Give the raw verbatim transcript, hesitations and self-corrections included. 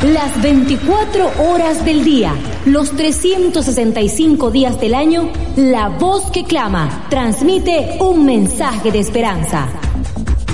Las veinticuatro horas del día, los trescientos sesenta y cinco días del año, la voz que clama transmite un mensaje de esperanza.